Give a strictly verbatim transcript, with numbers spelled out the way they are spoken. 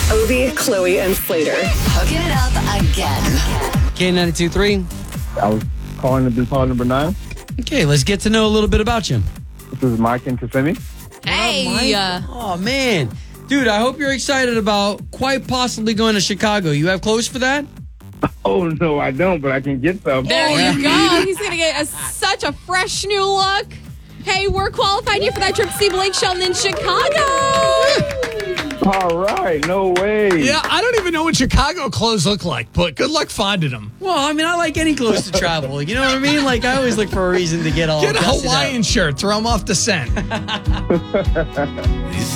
Obie, Chloe, and Slater. Hooking it up again. K ninety-two point three. I was calling to be caller number nine. Okay, let's get to know a little bit about you. This is Mike and Kissimmee. Hey. Oh, man. Dude, I hope you're excited about quite possibly going to Chicago. You have clothes for that? Oh, no, I don't, but I can get some. There you go. He's going to get a, such a fresh new look. Hey, we're qualifying you for that trip to see Blake Shelton in Chicago. All right, no way. Yeah, I don't even know what Chicago clothes look like, but good luck finding them. Well, I mean, I like any clothes to travel. You know what I mean? Like, I always look for a reason to get all Get a dusted Hawaiian up. shirt, throw them off the scent.